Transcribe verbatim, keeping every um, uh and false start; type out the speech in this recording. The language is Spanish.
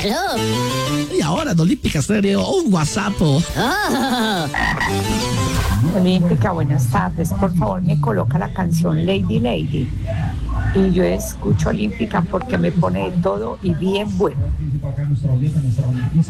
Aló. Y ahora en Olímpica Estéreo, un WhatsApp. Oh. Olímpica, buenas tardes. Por favor, me coloca la canción Lady Lady. Y yo escucho Olímpica porque me pone de todo y bien bueno.